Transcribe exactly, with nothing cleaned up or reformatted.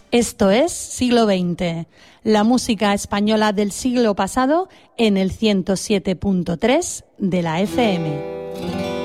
Esto es Siglo veinte, la música española del siglo pasado en el ciento siete punto tres de la F M.